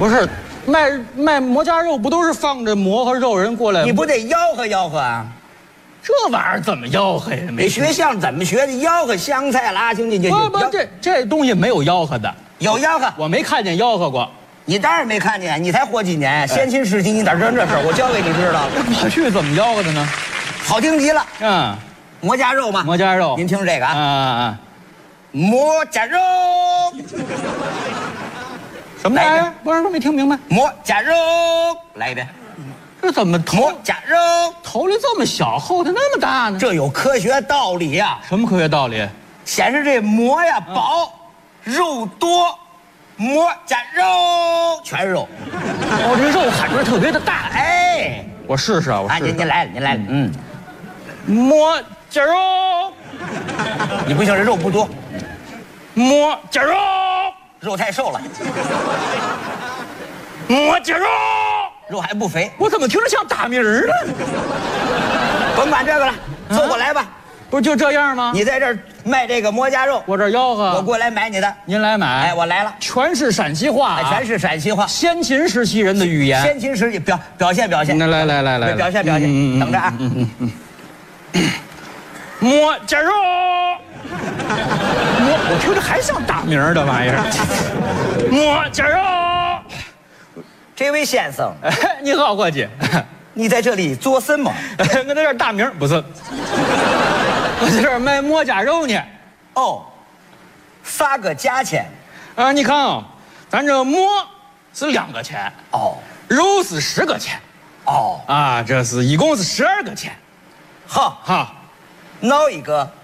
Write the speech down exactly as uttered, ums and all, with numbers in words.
不是，卖卖馍夹肉不都是放着馍和肉人过来？ 你不得吆喝吆喝啊？ 这玩意儿怎么吆喝呀？ 没学相怎么学的？吆喝香菜拉兄弟就不不，这这东西没有吆喝的， 有吆喝， 我没看见吆喝过。 你当然没看见，你才活几年，先秦时期你哪知道这事儿？我教给你知道了。 过去怎么吆喝的呢？ 好听极了， 嗯， 馍夹肉嘛， 馍夹肉。 您听这个啊， 啊啊啊！ 馍夹肉， 什么玩意儿？不是，我没听明白。 馍夹肉，来一遍。 这怎么头馍夹肉头里这么小，后头那么大呢？ 这有科学道理呀、 什么科学道理？ 显示这馍呀薄，肉多，馍夹肉全肉。 哦，这肉喊出来特别的大。 哎， 我试试啊，我啊， 试试。 您您来了，您来了，嗯， 馍夹肉， 你不行，这肉不多， 馍夹肉， 肉太瘦了， 馍夹肉。 肉还不肥。 我怎么听着像打鸣儿呢？ 甭管这个了，凑过来吧。 不是就这样吗？ 你在这儿卖这个馍夹肉， 我这儿吆喝， 我过来买你的。 您来买。 哎，我来了， 全是陕西话、啊哎，全是陕西话， 先秦时期人的语言。 先秦时期表表现表现。 那来来来来， 表现表现， 嗯嗯嗯等着啊。 嗯嗯嗯嗯。馍夹肉，馍，我听着还像打鸣儿的玩意儿。馍夹肉。 这位先生， 哎，你好，伙计。 你在这里做什么？ 我在这儿打鸣，不是，我在这儿卖馍夹肉呢。 哦，啥个价钱？ 啊，你看啊，咱这馍是两个钱， 哦肉是十个钱， 哦， 啊，这是一共是十二个钱， 好， 哈。 哪一个？